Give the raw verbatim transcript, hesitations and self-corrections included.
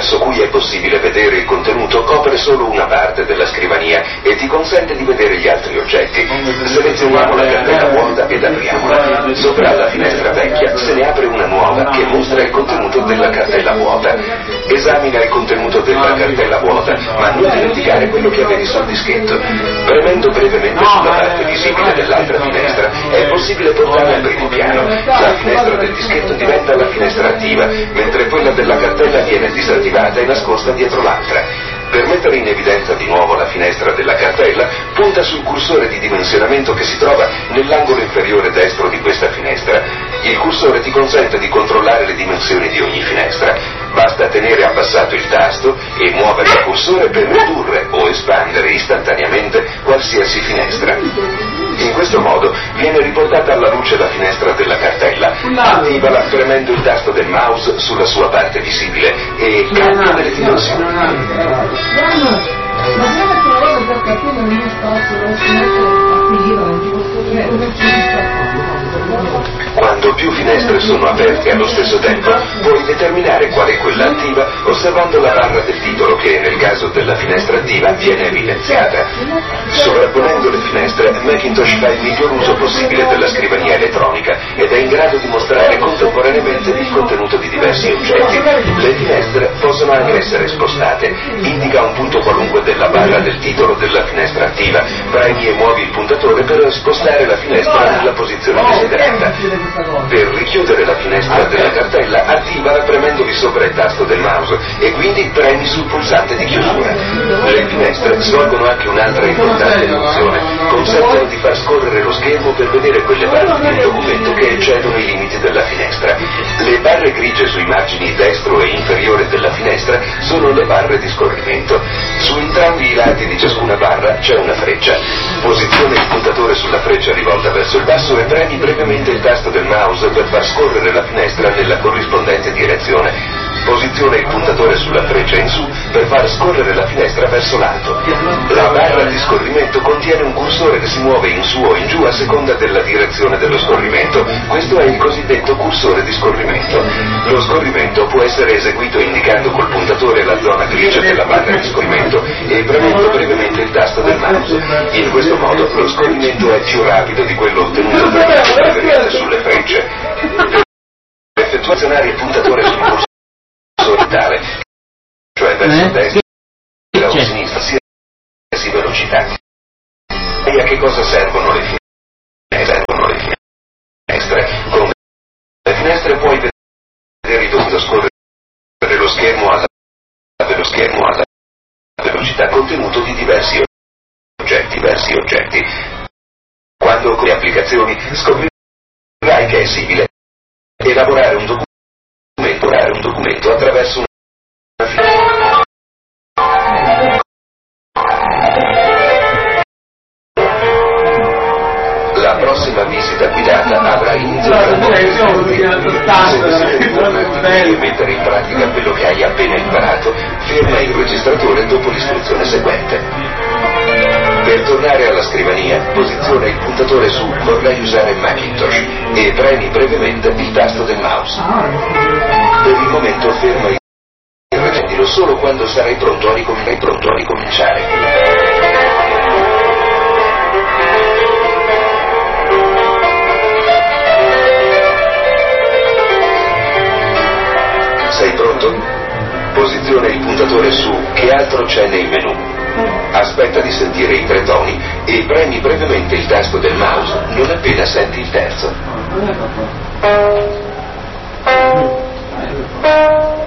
attraverso cui è possibile vedere il contenuto copre solo una parte della scrivania e ti consente di vedere gli altri oggetti. Selezioniamo la cartella vuota ed apriamola. Sopra la finestra vecchia se ne apre una nuova che mostra il contenuto della cartella vuota. Esamina il contenuto della cartella vuota, ma non dimenticare quello che avevi sul dischetto. Premendo brevemente sulla parte visibile dell'altra finestra è possibile portarla al primo piano. La finestra del dischetto diventa la finestra attiva, mentre quella della cartella viene disattivata e nascosta dietro l'altra. Per mettere in evidenza di nuovo la finestra della cartella, punta sul cursore di dimensionamento che si trova nell'angolo inferiore destro di questa finestra. Il cursore ti consente di controllare le dimensioni di ogni finestra. Basta tenere abbassato il tasto e muovere il cursore per ridurre o espandere istantaneamente qualsiasi finestra. In questo modo viene riportata alla luce la finestra della cartella. Attivala premendo il tasto del mouse sulla sua parte visibile e cambia delle dimensioni. Ma se una cosa per capire non è spazio, non si mette a finire, non ti posso dire, come ci sta. Quando più finestre sono aperte allo stesso tempo, puoi determinare qual è quella attiva osservando la barra del titolo che, nel caso della finestra attiva, viene evidenziata. Sovrapponendo le finestre, Macintosh fa il miglior uso possibile della scrivania elettronica ed è in grado di mostrare contemporaneamente il contenuto di diversi oggetti. Le finestre possono anche essere spostate. Indica un punto qualunque della barra del titolo della finestra attiva, premi e muovi il puntatore per spostare la finestra nella posizione desiderata. Per richiudere la finestra della cartella, attivala premendovi sopra il tasto del mouse e quindi premi sul pulsante di chiusura. Le finestre svolgono anche un'altra importante funzione: consentono di far scorrere lo schermo per vedere quelle parti di un documento che eccedono i limiti della finestra. Le barre grigie sui margini destro e inferiore della finestra sono le barre di scorrimento. Su entrambi i lati di ciascuna barra c'è una freccia. Posiziona il puntatore sulla freccia rivolta verso il basso e premi brevemente il tasto del mouse per far scorrere la finestra nella corrispondente direzione. Posiziona il puntatore sulla freccia in su per far scorrere la finestra verso l'alto. La barra di scorrimento contiene un cursore che si muove in su o in giù a seconda della direzione dello scorrimento. Questo è il cosiddetto cursore di scorrimento. Lo scorrimento può essere eseguito indicando col puntatore la zona grigia della barra di scorrimento e premendo brevemente il tasto del mouse. In questo modo lo scorrimento è più rapido di quello ottenuto premendo brevemente sulle frecce. Per effettuare il puntatore sul cursore tale, cioè verso destra o sinistra, sia velocità. E a che cosa servono le finestre? Servono le finestre. Con le finestre puoi vedere il dovuto scorrere lo schermo alla dello schermo alla velocità contenuto di diversi oggetti, diversi oggetti. Quando con le applicazioni scoprirai che è simile elaborare un documento elaborare un documento attraverso una finestra. La prossima visita guidata avrà inizio tra e mettere in pratica quello che hai appena imparato, ferma il registratore dopo l'istruzione seguente. Per tornare alla scrivania, posiziona il puntatore su "Vorrei usare Macintosh" e premi brevemente il tasto del mouse. Per il momento ferma il e riprendilo solo quando sarai pronto a, ricom- pronto a ricominciare. Sei pronto? Posiziona il puntatore su "Che altro c'è nei menu". Aspetta di sentire i tre toni e premi brevemente il tasto del mouse non appena senti il terzo.